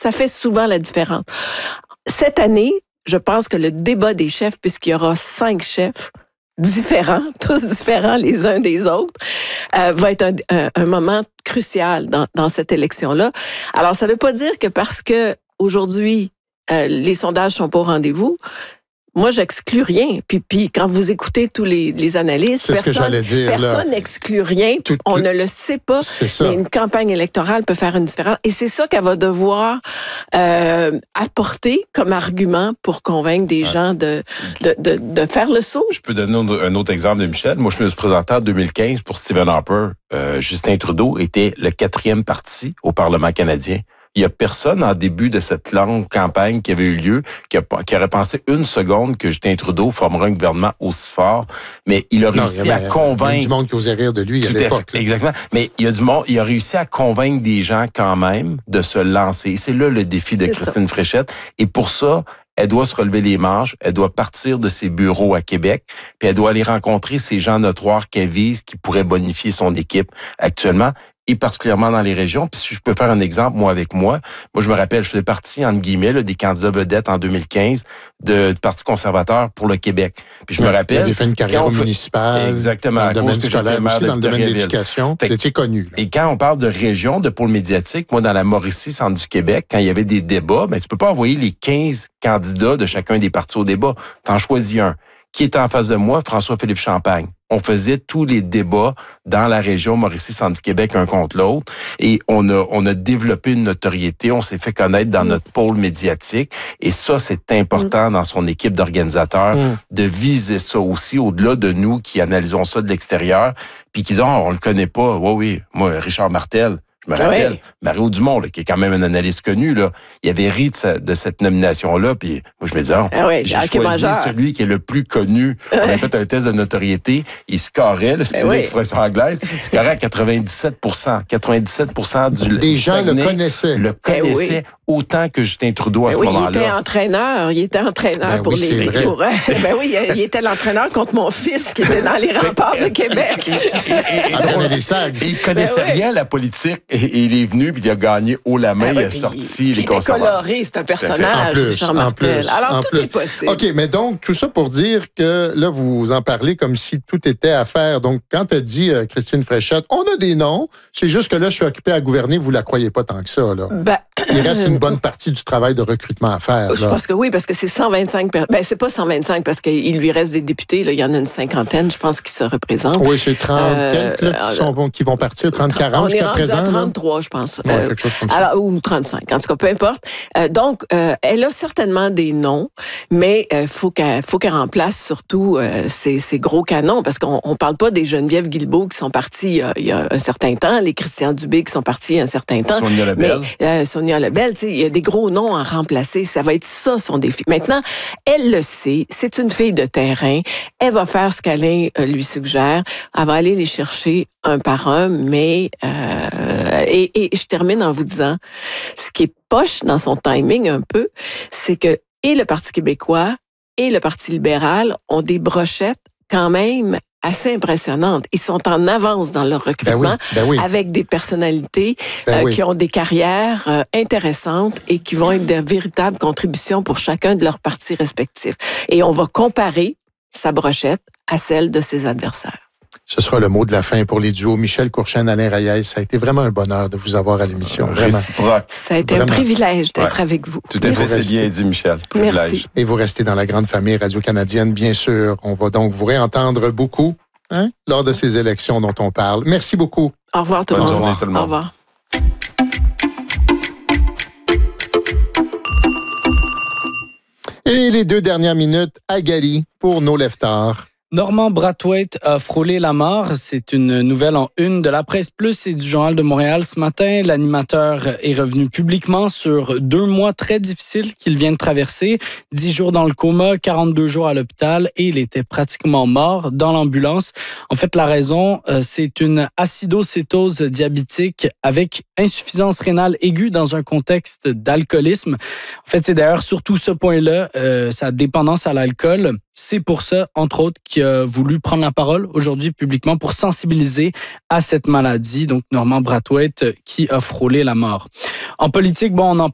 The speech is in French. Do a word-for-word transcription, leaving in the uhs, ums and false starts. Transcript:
ça fait souvent la différence. Cette année, je pense que le débat des chefs, puisqu'il y aura cinq chefs différents, tous différents les uns des autres, euh, va être un, un, un moment crucial dans, dans cette élection-là. Alors, ça ne veut pas dire que parce que aujourd'hui, euh, les sondages sont pas au rendez-vous, moi, j'exclus rien. Puis, puis quand vous écoutez tous les, les analystes, c'est personne n'exclut rien. Tout, on tout, ne le sait pas. Mais une campagne électorale peut faire une différence. Et c'est ça qu'elle va devoir euh, apporter comme argument pour convaincre des ouais. gens de, de, de, de faire le saut. Je peux donner un autre exemple de Michel. Moi, je me suis présenté en deux mille quinze pour Stephen Harper. Euh, Justin Trudeau était le quatrième parti au Parlement canadien. Il n'y a personne en début de cette longue campagne qui avait eu lieu qui, a, qui aurait pensé une seconde que Justin Trudeau formera un gouvernement aussi fort. Mais il a réussi non, il y avait, à convaincre... Il y a du monde qui osait rire de lui à l'époque. Fait, exactement. Mais il y a du monde, il a réussi à convaincre des gens quand même de se lancer. Et c'est là le défi de c'est Christine ça. Fréchette. Et pour ça, elle doit se relever les manches, elle doit partir de ses bureaux à Québec, puis elle doit aller rencontrer ces gens notoires qu'elle vise qui pourraient bonifier son équipe actuellement. Et particulièrement dans les régions. Puis si je peux faire un exemple, moi, avec moi, moi, je me rappelle, je faisais partie, entre guillemets, là, des candidats vedettes en deux mille quinze de, de Parti conservateur pour le Québec. Puis je ouais, me rappelle... Vous avez fait une carrière fait, municipale, exactement, dans le domaine scolaire aussi, dans le domaine de l'éducation. Vous étiez connu. Et quand on parle de région, de pôle médiatique, moi, dans la Mauricie, centre du Québec, quand il y avait des débats, ben tu peux pas envoyer les quinze candidats de chacun des partis au débat. T'en choisis un. Qui était en face de moi? François-Philippe Champagne. On faisait tous les débats dans la région Mauricie-Centre du Québec un contre l'autre et on a on a développé une notoriété, on s'est fait connaître dans mmh. notre pôle médiatique et ça, c'est important mmh. dans son équipe d'organisateurs mmh. de viser ça aussi au-delà de nous qui analysons ça de l'extérieur puis qui disent oh, on le connaît pas. Oui, oui, moi, Richard Martel, je me rappelle, oui. Mario Dumont, là, qui est quand même un analyste connu, là, il avait ri de, sa, de cette nomination-là, puis moi, je me disais, oh, ah oui, j'ai choisi majeur. Celui qui est le plus connu. On a fait un test de notoriété, il scorait, c'est une expression anglaise, il scorait à quatre-vingt-dix-sept pour cent. quatre-vingt-dix-sept pour cent du Des gens Saguenay le connaissaient. Le connaissaient oui. autant que Justin Trudeau à ce oui, moment-là. Il était entraîneur, il était entraîneur ben pour oui, les pour, Ben oui, il était l'entraîneur contre mon fils qui était dans les remparts de Québec. Il connaissait ben rien la politique et il est venu puis il a gagné haut la main, ah, il a sorti les conservateurs. Il était coloré, c'est un personnage, Richard Martel. Alors, tout est possible. OK, mais donc, tout ça pour dire que là, vous en parlez comme si tout était à faire. Donc, quand tu as dit, euh, Christine Fréchette, on a des noms, c'est juste que là, je suis occupé à gouverner, vous la croyez pas tant que ça, là. Ben, il reste une bonne partie du travail de recrutement à faire. Je là. pense que oui, parce que c'est cent vingt-cinq... Ben, c'est pas cent vingt-cinq, parce qu'il lui reste des députés, là. Il y en a une cinquantaine, je pense, qui se représentent. Oui, c'est trente euh, quelques, là, qui, sont, bon, qui vont partir, trente quarante jusqu'à présent. On est rendu à trente-trois, là. Je pense. Ouais, euh, quelque chose comme ça. Alors, ou trente-cinq, en tout cas, peu importe. Euh, donc, euh, elle a certainement des noms, mais il euh, faut qu'elle faut qu'elle remplace surtout euh, ces, ces gros canons, parce qu'on ne parle pas des Geneviève Guilbeault qui sont partis euh, il y a un certain temps, les Christian Dubé qui sont partis il y a un certain temps. Sonia Lebel. Mais, euh, Sonia Lebel, tu sais, il y a des gros noms à remplacer. Ça va être ça, son défi. Maintenant, elle le sait. C'est une fille de terrain. Elle va faire ce qu'Alain euh, lui suggère. Elle va aller les chercher un par un, mais... Euh, et, et je termine en vous disant, ce qui est poche dans son timing un peu, c'est que et le Parti québécois et le Parti libéral ont des brochettes quand même assez impressionnantes. Ils sont en avance dans leur recrutement, ben oui, ben oui. avec des personnalités ben euh, oui. qui ont des carrières euh, intéressantes et qui vont être de véritables contributions pour chacun de leurs partis respectifs. Et on va comparer sa brochette à celle de ses adversaires. Ce sera le mot de la fin pour les duos Michel Courchaine, Alain Reyes. Ça a été vraiment un bonheur de vous avoir à l'émission. Vraiment. Ça a été vraiment. Un privilège d'être ouais. avec vous. Tout à fait, c'est bien dit, Michel. Privilège. Merci. Et vous restez dans la grande famille radio-canadienne, bien sûr. On va donc vous réentendre beaucoup hein, lors de ces élections dont on parle. Merci beaucoup. Au revoir tout le monde. Bonne journée tout le monde. Au revoir. Et les deux dernières minutes à Gali pour nos leftards. Normand Brathwaite a frôlé la mort. C'est une nouvelle en une de la Presse Plus et du Journal de Montréal ce matin. L'animateur est revenu publiquement sur deux mois très difficiles qu'il vient de traverser. Dix jours dans le coma, quarante-deux jours à l'hôpital et il était pratiquement mort dans l'ambulance. En fait, la raison, c'est une acidocétose diabétique avec insuffisance rénale aiguë dans un contexte d'alcoolisme. En fait, c'est d'ailleurs surtout ce point-là, euh, sa dépendance à l'alcool. C'est pour ça, entre autres, qu'il a voulu prendre la parole aujourd'hui publiquement pour sensibiliser à cette maladie. Donc, Normand Brathwaite qui a frôlé la mort. En politique, bon, on en